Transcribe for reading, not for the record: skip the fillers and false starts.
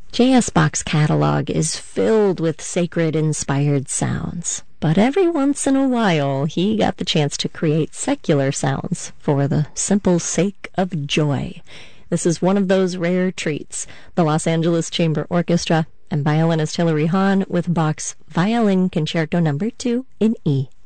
J.S. Bach's catalog is filled with sacred-inspired sounds, but every once in a while he got the chance to create secular sounds for the simple sake of joy. This is one of those rare treats. The Los Angeles Chamber Orchestra and violinist Hilary Hahn with Bach's Violin Concerto No. 2 in E.